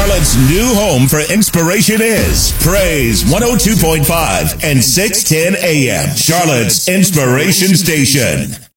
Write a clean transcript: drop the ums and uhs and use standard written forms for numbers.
Charlotte's new home for inspiration is Praise 102.5 and 610 AM, Charlotte's Inspiration Station.